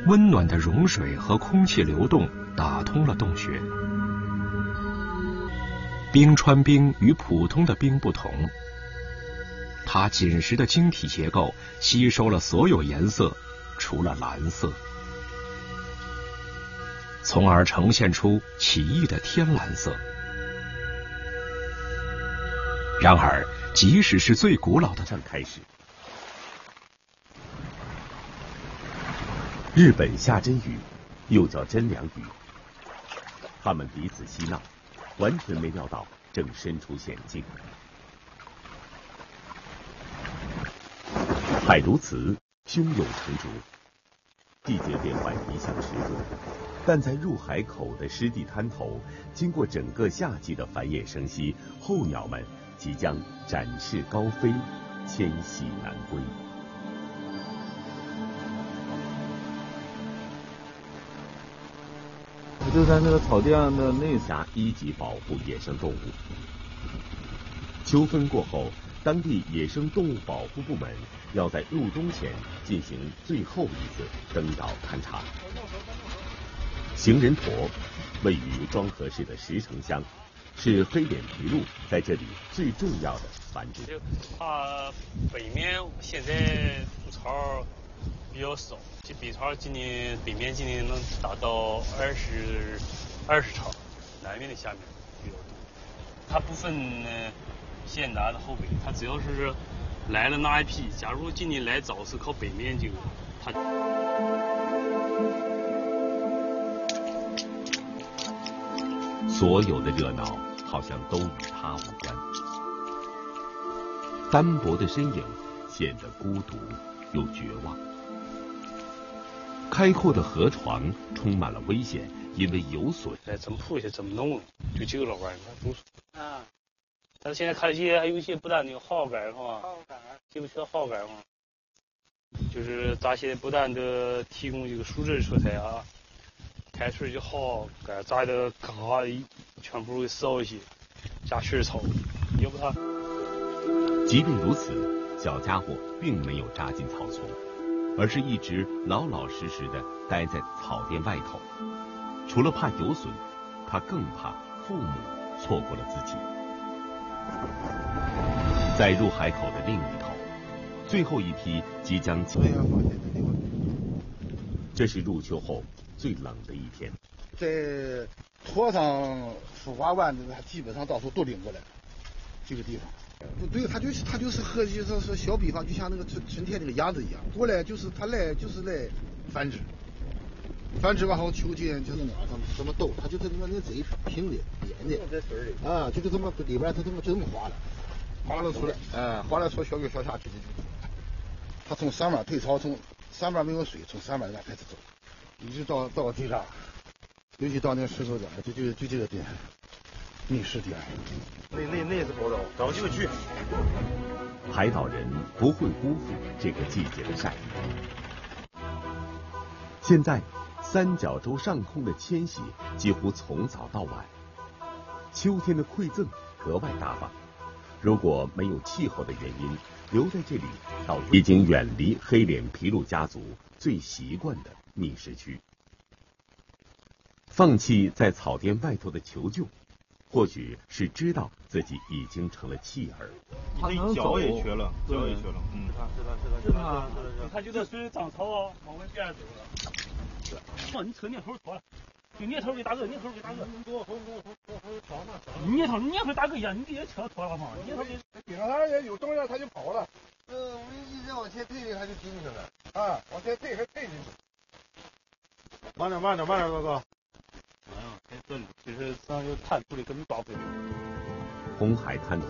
温暖的融水和空气流动打通了洞穴。冰川冰与普通的冰不同，它紧实的晶体结构吸收了所有颜色，除了蓝色，从而呈现出奇异的天蓝色。然而，即使是最古老的开始，日本下真鱼，又叫真良鱼，他们彼此嬉闹，完全没料到正身处险境。海如此，胸有成竹，季节变换一向迟钝，但在入海口的湿地滩头，经过整个夏季的繁衍生息，候鸟们即将展翅高飞，迁徙南归。 就在那个草甸的那下1级保护野生动物。秋分过后，当地野生动物保护部门要在入冬前进行最后一次登岛勘察。行人驼位于庄河市的石城乡，是黑脸琵鹭在这里最重要的繁殖。 它北面现在筑巢比较少，这北巢今年北面今年能达到20巢，南面的下面比较多。它不分先南的后北，它只要是来了那一批，假如今年来早是靠北面这个，它。 所有的热闹好像都与他无关，单薄的身影显得孤独又绝望。开阔的河床充满了危险，因为有损。 怎么铺下怎么弄，就这个老玩意儿都啊。但是现在看这些还有一些不但那个号杆是吧？号杆，这不缺号杆吗？就是咱现在不但的提供这个树脂车台啊，开出去号杆，咱的嘎全部给烧一些，加血草，要不它。 即便如此，小家伙并没有扎进草丛，而是一直老老实实的待在草甸外头。除了怕有损，他更怕父母错过了自己。在入海口的另一头，最后一批即将这是入秋后最冷的一天。 在坡上孵化完的，它基本上到时候都领过来了。这个地方，对，它就是和就是小比方，就像那个春天那个鸭子一样，过来就是它来就是来繁殖，繁殖完后秋天就是这么兜，它就是那嘴平的扁的啊，就是这么里边它这么划了出来，划了出小鱼小虾去。它从上面退潮，从上面没有水，从上面开始走，一直到地上，尤其到那石头点，就这个点，觅食点。那是不着，早就去。 海岛人不会辜负这个季节的善意。现在，三角洲上空的迁徙几乎从早到晚，秋天的馈赠格外大方。如果没有气候的原因，留在这里已经远离黑脸琵鹭家族最习惯的觅食区。放弃在草甸外头的求救，或许是知道自己已经成了弃儿。 他能脚也瘸了，脚也瘸了。 是他，他就在水涨潮啊，往外边走了。哦，你扯镊头脱了，就镊头给大哥，镊头给大哥。镊头大哥呀，你别扯脱了嘛，镊头给顶上它也有重量，它就跑了。我们一直往前退，它就进去了。啊，往前退还退进去。慢点，哥哥。 这里其实上就探出来根本抓不了。 红海滩